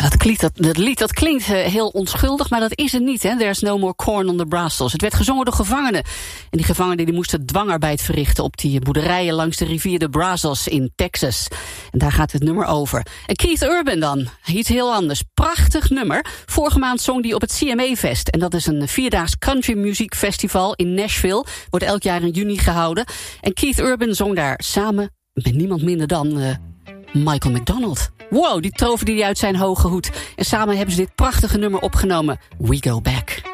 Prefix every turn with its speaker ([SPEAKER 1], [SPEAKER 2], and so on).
[SPEAKER 1] Dat lied klinkt heel onschuldig, maar dat is het niet. Hè? There's no more corn on the Brazos. Het werd gezongen door gevangenen. En die gevangenen die moesten dwangarbeid verrichten op die boerderijen langs de rivier de Brazos in Texas. En daar gaat het nummer over. En Keith Urban dan, iets heel anders. Prachtig nummer. Vorige maand zong die op het CMA-fest. En dat is een 4-daags country music festival in Nashville. Wordt elk jaar in juni gehouden. En Keith Urban zong daar samen met niemand minder dan Michael McDonald. Wow, die toverde hij uit zijn hoge hoed. En samen hebben ze dit prachtige nummer opgenomen. We Go Back.